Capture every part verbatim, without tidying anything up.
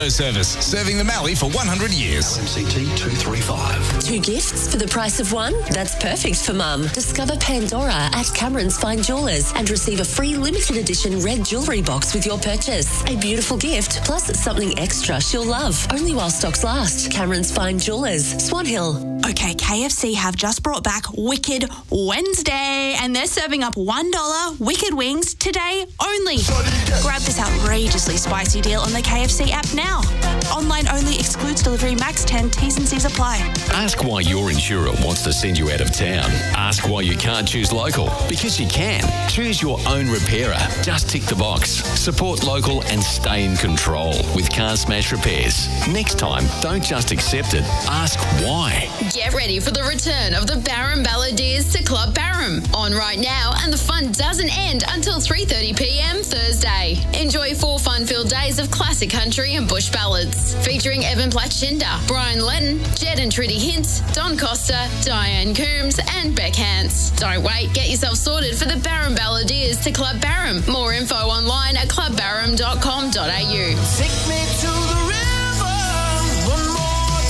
Service, serving the Mallee for one hundred years. L M C T two three five. Two gifts for the price of one? That's perfect for Mum. Discover Pandora at Cameron's Fine Jewellers and receive a free limited edition red jewellery box with your purchase. A beautiful gift plus something extra she'll love. Only while stocks last. Cameron's Fine Jewellers, Swan Hill. Okay, K F C have just brought back Wicked Wednesday and they're serving up one dollar Wicked Wings today only. Grab this outrageously spicy deal on the K F C app now. Online only, excludes delivery, max ten, T's and C's apply. Ask why your insurer wants to send you out of town. Ask why you can't choose local. Because you can. Choose your own repairer. Just tick the box. Support local and stay in control with Car Smash Repairs. Next time, don't just accept it. Ask why. Get ready for the return of the Barham Balladeers to Club Barham. On right now, and the fun doesn't end until three thirty p m Thursday. Enjoy four fun-filled days of classic country and bush ballads, featuring Evan Platchinda, Brian Letton, Jed and Trudy Hintz, Don Costa, Diane Coombs and Beck Hance. Don't wait, get yourself sorted for the Barham Balladeers to Club Barham. More info online at club barham dot com dot a u. Take me to the river one more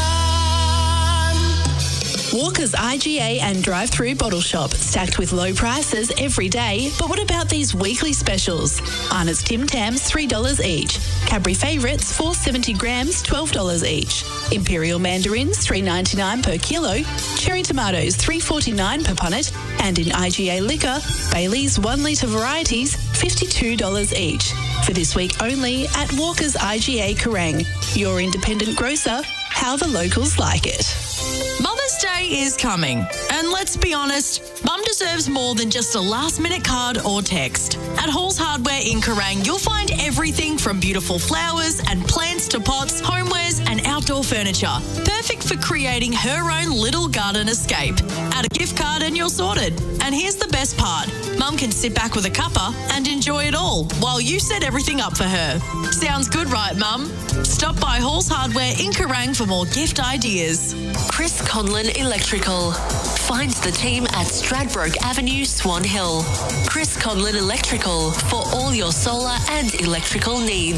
time. Walker's I G A and drive-through bottle shop, stacked with low prices every day. But what about these weekly specials? Arnott's Tim Tams, three dollars each. Cadbury Favourites, four hundred seventy grams, twelve dollars each. Imperial Mandarins, three dollars ninety-nine per kilo. Cherry Tomatoes, three dollars forty-nine per punnet. And in I G A Liquor, Bailey's one litre varieties, fifty-two dollars each. For this week only at Walker's I G A Kerrang. Your independent grocer, how the locals like it. Mother's Day is coming, and let's be honest, Mum deserves more than just a last-minute card or text. At Halls Hardware in Kerrang, you'll find everything from beautiful flowers and plants to pots, homewares and outdoor furniture. Perfect for creating her own little garden escape. Add a gift card and you're sorted. And here's the best part. Mum can sit back with a cuppa and enjoy it all while you set everything up for her. Sounds good, right, Mum? Stop by Halls Hardware in Kerrang for more gift ideas. Chris Conlon Electrical. Find the team at Stradbroke Avenue, Swan Hill. Chris Conlon Electrical for all your solar and electrical needs.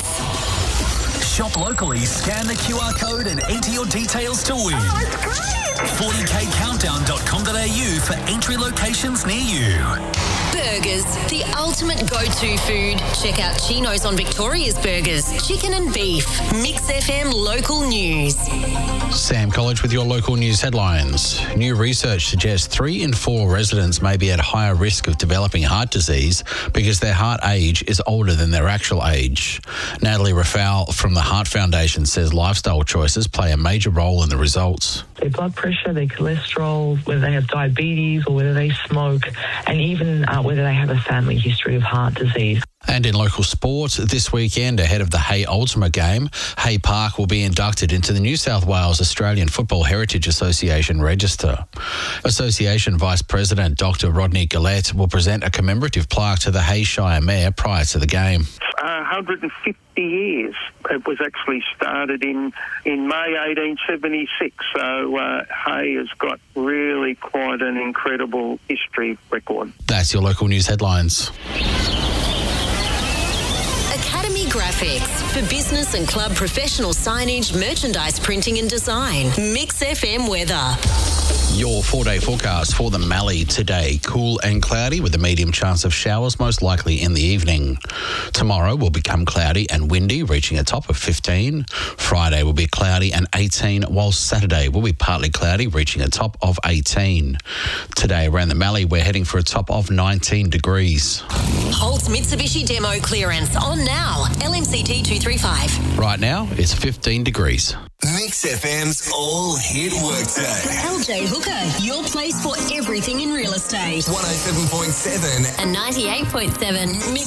Shop locally, scan the Q R code and enter your details to win. Oh, it's great! forty k countdown dot com dot a u for entry locations near you. Burgers, the ultimate go-to food. Check out Chino's on Victoria's Burgers, chicken and beef. Mix F M local news. Sam College with your local news headlines. New research suggests three in four residents may be at higher risk of developing heart disease because their heart age is older than their actual age. Natalie Rafal from the Heart Foundation says lifestyle choices play a major role in the results. Their blood pressure, their cholesterol, whether they have diabetes or whether they smoke, and even uh, whether they have a family history of heart disease. And in local sport, this weekend, ahead of the Hay Ultima game, Hay Park will be inducted into the New South Wales Australian Football Heritage Association Register. Association Vice President Doctor Rodney Gillette will present a commemorative plaque to the Hay Shire Mayor prior to the game. Uh, one hundred fifty years. It was actually started in, in May eighteen seventy-six, so uh, Hay has got really quite an incredible history record. That's your local news headlines. Academy Graphics for business and club professional signage, merchandise printing and design. Mix F M weather. Your four-day forecast for the Mallee today. Cool and cloudy with a medium chance of showers, most likely in the evening. Tomorrow will become cloudy and windy, reaching a top of fifteen. Friday will be cloudy and eighteen, while Saturday will be partly cloudy, reaching a top of eighteen. Today around the Mallee, we're heading for a top of nineteen degrees. Holt's Mitsubishi demo clearance on now. L M C T two three five. Right now, it's fifteen degrees. Mix F M's All Hit Workday. L J Hooker, your place for everything in real estate. one oh seven point seven and ninety-eight point seven.